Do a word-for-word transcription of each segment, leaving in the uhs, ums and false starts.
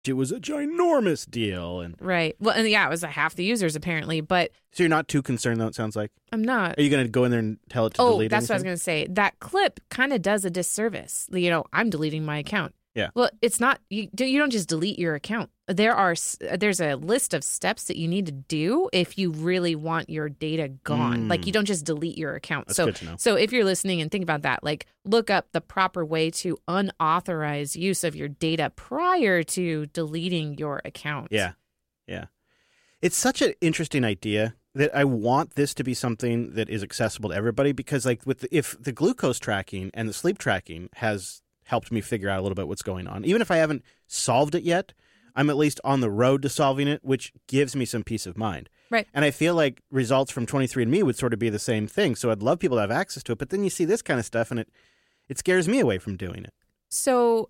it was a ginormous deal. And Right. Well, and yeah, it was a half the users apparently, but so you're not too concerned, though, it sounds like? I'm not. Are you going to go in there and tell it to oh, delete that's anything? what I was going to say. That clip kind of does a disservice. You know, I'm deleting my account. Yeah. Well, it's not, you, you don't just delete your account. There are, there's a list of steps that you need to do if you really want your data gone. Mm. Like, you don't just delete your account. That's so, good to know. So if you're listening and think about that, like, look up the proper way to unauthorized use of your data prior to deleting your account. Yeah. Yeah. It's such an interesting idea that I want this to be something that is accessible to everybody because, like, with the, if the glucose tracking and the sleep tracking has helped me figure out a little bit what's going on, even if I haven't solved it yet, I'm at least on the road to solving it, which gives me some peace of mind. Right. And I feel like results from twenty-three and me would sort of be the same thing. So I'd love people to have access to it. But then you see this kind of stuff and it, it scares me away from doing it. So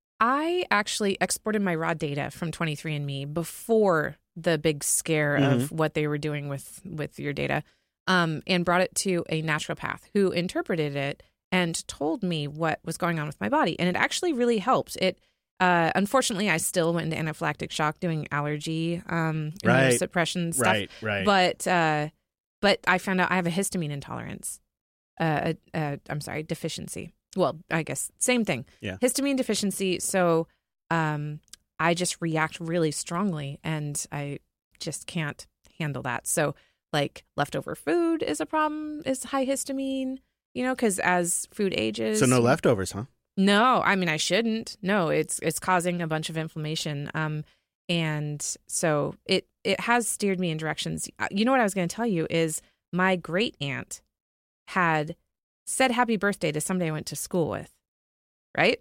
I actually exported my raw data from twenty-three and me before the big scare Mm-hmm. of what they were doing with, with your data, um, and brought it to a naturopath who interpreted it and told me what was going on with my body. And it actually really helped. It uh, unfortunately, I still went into anaphylactic shock doing allergy um, Right. immunosuppression stuff. Right, right. But, uh, but I found out I have a histamine intolerance. Uh, uh, I'm sorry, deficiency. Well, I guess same thing. Yeah. Histamine deficiency. So um, I just react really strongly and I just can't handle that. So like leftover food is a problem, is high histamine, you know, because as food ages. So no leftovers, huh? No, I mean, I shouldn't. No, it's it's causing a bunch of inflammation. Um, and so it, it has steered me in directions. You know what I was going to tell you is my great aunt had said happy birthday to somebody I went to school with, right?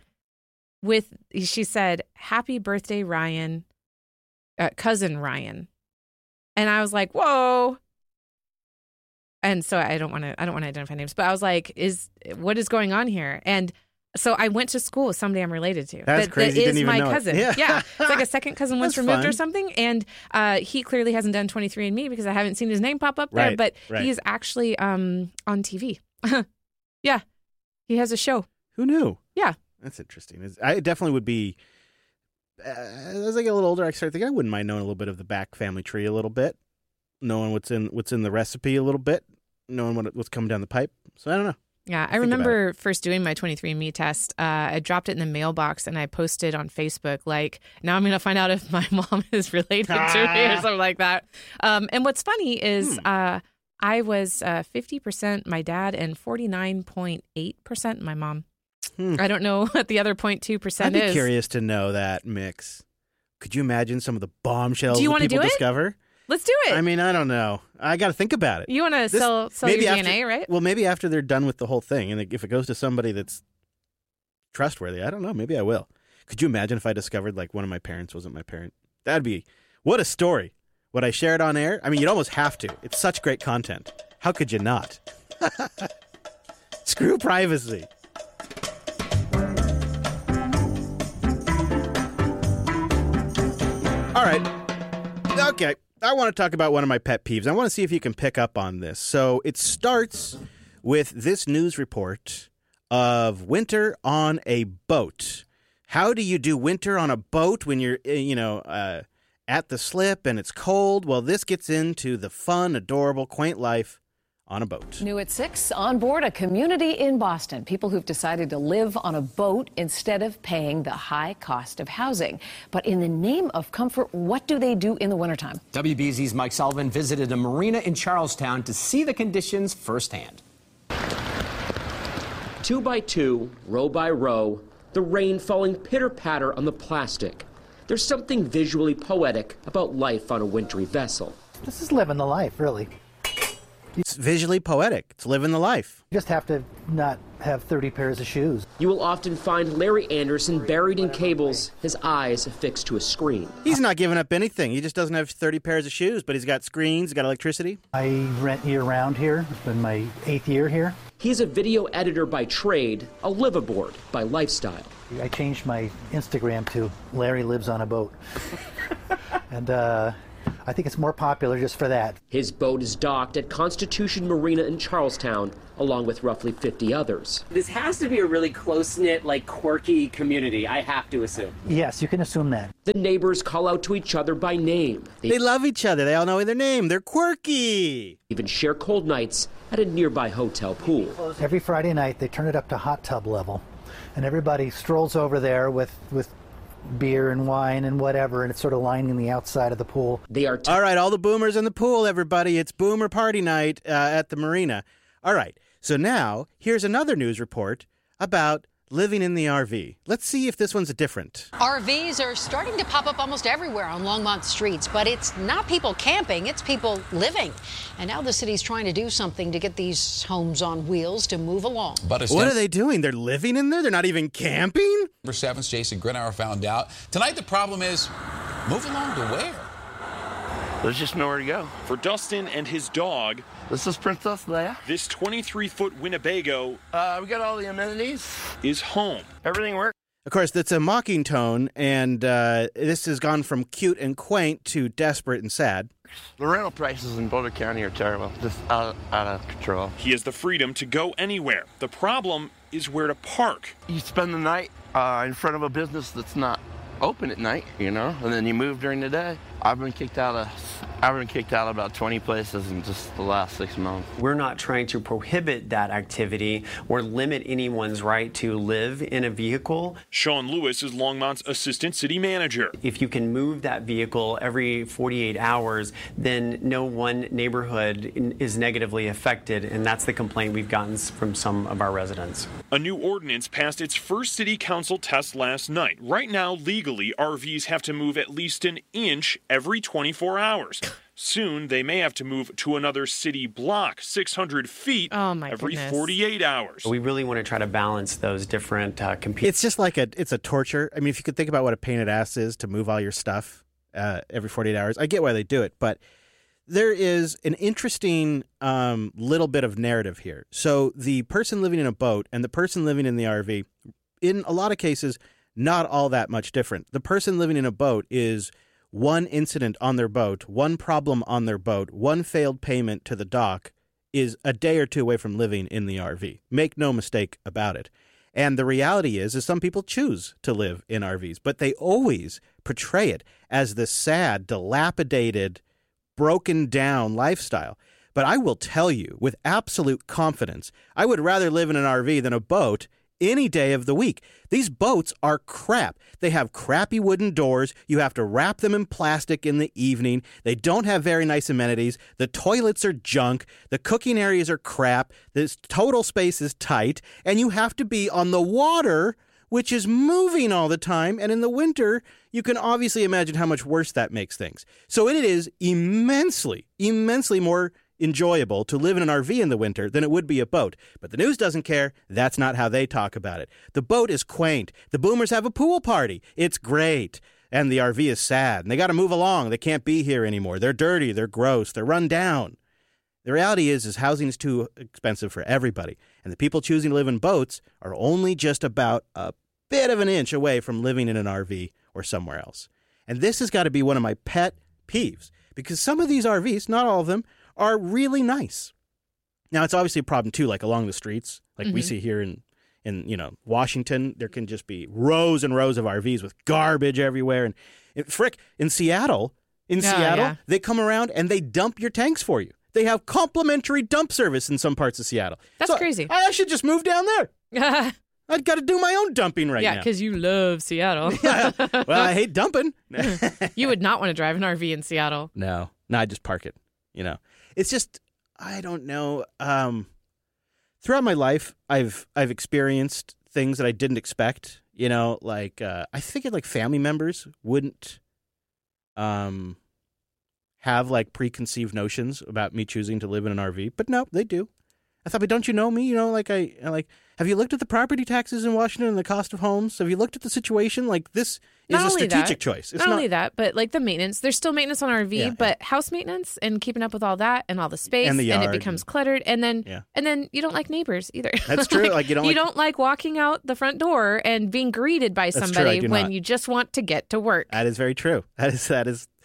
With, she said, happy birthday, Ryan, uh, cousin Ryan. And I was like, whoa. And so I don't want to, I don't want to identify names, but I was like, is, what is going on here? And so I went to school with somebody I'm related to. That's that, crazy. That You is didn't even my know it. cousin. Yeah. yeah. It's like a second cousin once That's removed fun. or something. And uh, he clearly hasn't done twenty-three and me because I haven't seen his name pop up there, Right, but right. he's actually um, on T V. Yeah. He has a show. Who knew? Yeah. That's interesting. It's- I definitely would be, uh, as I get a little older, I start thinking I wouldn't mind knowing a little bit of the back family tree a little bit, knowing what's in what's in the recipe a little bit, knowing what what's coming down the pipe. So I don't know. Yeah, I Think remember first doing my twenty-three and me test. Uh, I dropped it in the mailbox and I posted on Facebook, like, now I'm going to find out if my mom is related to me or something like that. Um, and what's funny is Hmm. uh, I was uh, fifty percent my dad and forty-nine point eight percent my mom. Hmm. I don't know what the other zero point two I'd percent be is. curious to know that mix. Could you imagine some of the bombshells Do you that wanna people do it? discover? Let's do it. I mean, I don't know. I got to think about it. you want to This- sell, sell your maybe D after- N A, right? Well, maybe after they're done with the whole thing, and if it goes to somebody that's trustworthy, I don't know. Maybe I will. Could you imagine if I discovered like one of my parents wasn't my parent? That'd be what a story. Would I share it on air? I mean, you'd almost have to. It's such great content. How could you not? Screw privacy. All right. Okay. I want to talk about one of my pet peeves. I want to see if you can pick up on this. So it starts with this news report of winter on a boat. How do you do winter on a boat when you're, uh, you know, uh, at the slip and it's cold? Well, this gets into the fun, adorable, quaint life on a boat. New at six, on board a community in Boston. People who've decided to live on a boat instead of paying the high cost of housing. But in the name of comfort, what do they do in the wintertime? W B Z's Mike Sullivan visited a marina in Charlestown to see the conditions firsthand. Two by two, row by row, the rain falling pitter-patter on the plastic. There's something visually poetic about life on a wintry vessel. This is living the life, really. It's visually poetic. It's living the life. You just have to not have thirty pairs of shoes. You will often find Larry Anderson buried in cables, his eyes affixed to a screen. He's not giving up anything. He just doesn't have thirty pairs of shoes, but he's got screens, he's got electricity. I rent year-round here. It's been my eighth year here. He's a video editor by trade, a liveaboard by lifestyle. I changed my Instagram to Larry Lives on a Boat. and uh, I think it's more popular just for that. His boat is docked at Constitution Marina in Charlestown, along with roughly fifty others. This has to be a really close-knit, like, quirky community, I have to assume. Yes, you can assume that. The neighbors call out to each other by name. They, They love each other. They all know their name. They're quirky. even share cold nights at a nearby hotel pool. Every Friday night, they turn it up to hot tub level, and everybody strolls over there with, with beer and wine and whatever, and it's sort of lining the outside of the pool. They are t- All right, all the boomers in the pool, everybody. It's boomer party night uh, at the marina. All right, so now here's another news report about living in the R V. Let's see if this one's different. R Vs are starting to pop up almost everywhere on Longmont streets, but it's not people camping, it's people living. And now the city's trying to do something to get these homes on wheels to move along. But What are they doing? They're living in there? They're not even camping? Number seven's Jason Grinauer found out. Tonight the problem is, move along to where? There's just nowhere to go. For Dustin and his dog, This is Princess Leia. this twenty-three foot Winnebago Uh, we got all the amenities. is home. Everything works. Of course, that's a mocking tone, and uh, this has gone from cute and quaint to desperate and sad. The rental prices in Boulder County are terrible. Just out, out of control. He has the freedom to go anywhere. The problem is where to park. You spend the night uh, in front of a business that's not open at night, you know, and then you move during the day. I've been kicked out of I've been kicked out of about twenty places in just the last six months. We're not trying to prohibit that activity or limit anyone's right to live in a vehicle. Sean Lewis is Longmont's assistant city manager. If you can move that vehicle every forty-eight hours, then no one neighborhood in- is negatively affected, and that's the complaint we've gotten s- from some of our residents. A new ordinance passed its first city council test last night. Right now, legally, R Vs have to move at least an inch every twenty-four hours. Soon, they may have to move to another city block, six hundred feet, Oh, my every goodness. forty-eight hours. We really want to try to balance those different uh, competing. It's just like a, it's a torture. I mean, if you could think about what a pain in the ass is to move all your stuff uh, every forty-eight hours, I get why they do it, but there is an interesting um, little bit of narrative here. So the person living in a boat and the person living in the R V, in a lot of cases, not all that much different. The person living in a boat is one incident on their boat, one problem on their boat, one failed payment to the dock is a day or two away from living in the R V. Make no mistake about it. And the reality is, is some people choose to live in R Vs, but they always portray it as the sad, dilapidated, broken down lifestyle. But I will tell you with absolute confidence, I would rather live in an R V than a boat any day of the week. These boats are crap. They have crappy wooden doors. You have to wrap them in plastic in the evening. They don't have very nice amenities. The toilets are junk. The cooking areas are crap. The total space is tight. And you have to be on the water, which is moving all the time. And in the winter, you can obviously imagine how much worse that makes things. So it is immensely, immensely more enjoyable to live in an R V in the winter than it would be a boat. But the news doesn't care. That's not how they talk about it. The boat is quaint. The boomers have a pool party. It's great. And the R V is sad. And they got to move along. They can't be here anymore. They're dirty. They're gross. They're run down. The reality is, is housing is too expensive for everybody. And the people choosing to live in boats are only just about a bit of an inch away from living in an R V or somewhere else. And this has got to be one of my pet peeves, because some of these R Vs, not all of them, are really nice. Now, it's obviously a problem, too, like along the streets, like Mm-hmm. we see here in, in, you know, Washington. There can just be rows and rows of R Vs with garbage everywhere. And, and frick, in Seattle, in Oh, Seattle, yeah. they come around and they dump your tanks for you. They have complimentary dump service in some parts of Seattle. That's So crazy. I, I should just move down there. yeah, I've got to do my own dumping right now. because you love Seattle. Yeah. Well, I hate dumping. You would not want to drive an R V in Seattle. No, no, I just park it. You know, it's just, I don't know. Um, throughout my life, I've I've experienced things that I didn't expect. You know, like uh, I think like family members wouldn't um have like preconceived notions about me choosing to live in an R V, but no, they do. I thought, but don't you know me? You know, like I like. Have you looked at the property taxes in Washington and the cost of homes? Have you looked at the situation? Like this is Not a only strategic that- choice. It's not, not only that, but like the maintenance. There's still maintenance on R V, Yeah, but house maintenance and keeping up with all that and all the space, And the it yard becomes and- cluttered. And then, Yeah. and then you don't like neighbors either. That's true. Like, you don't you like- don't like walking out the front door and being greeted by That's true, I somebody do when not. you just want to get to work. That is very true. That is that is.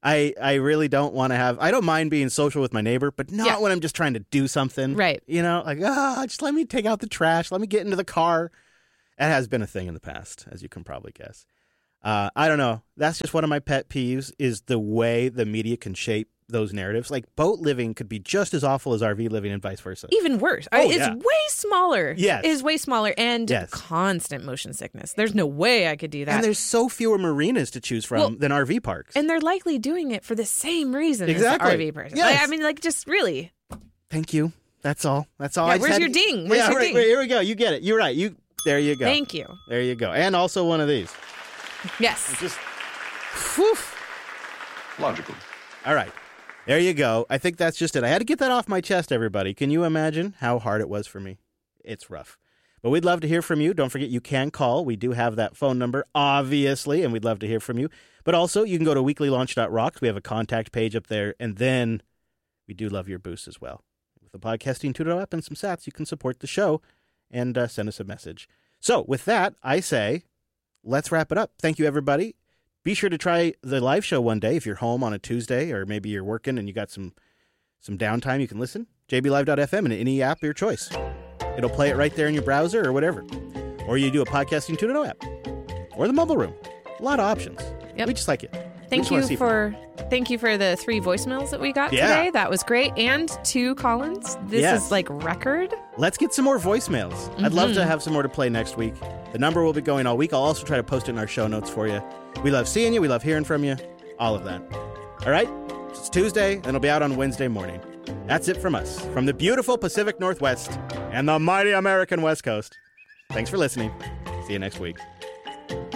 I, I really don't want to have, I don't mind being social with my neighbor, but not Yeah. when I'm just trying to do something. Right. You know, like, ah, just let me take out the trash. Let me get into the car. That has been a thing in the past, as you can probably guess. Uh, I don't know. That's just one of my pet peeves is the way the media can shape those narratives. Like boat living could be just as awful as R V living and vice versa. Even worse. Oh, it's yeah. way smaller. Yes. It's way smaller and Yes. constant motion sickness. There's no way I could do that. And there's so fewer marinas to choose from Well, than R V parks. And they're likely doing it for the same reason Exactly. as the R V person. Yes. Like, I mean, like, just really. Thank you. That's all. That's all Yeah, I where's said. your ding? Where's yeah, your right, ding? right, here we go. You get it. You're right. You There you go. Thank you. There you go. And also one of these. Yes. Just, whew. Logical. All right. There you go. I think that's just it. I had to get that off my chest, everybody. Can you imagine how hard it was for me? It's rough. But we'd love to hear from you. Don't forget you can call. We do have that phone number, obviously, and we'd love to hear from you. But also, you can go to weekly launch dot rocks. We have a contact page up there. And then we do love your boosts as well. With the Podcasting two point oh app and some sats, you can support the show and uh, send us a message. So with that, I say, let's wrap it up. Thank you, everybody. Be sure to try the live show one day if you're home on a Tuesday or maybe you're working and you got some some downtime. You can listen. j b live dot f m in any app of your choice. It'll play it right there in your browser or whatever. Or you do a Podcasting two point oh app. Or the mobile room. A lot of options. Yep. We just like it. Thank you for thank you for the three voicemails that we got Yeah. today. That was great. And two Collins. This Yes. is like record. Let's get some more voicemails. I'd love to Mhm. have some more to play next week. The number will be going all week. I'll also try to post it in our show notes for you. We love seeing you. We love hearing from you. All of that. All right? It's Tuesday, and it'll be out on Wednesday morning. That's it from us, from the beautiful Pacific Northwest and the mighty American West Coast. Thanks for listening. See you next week.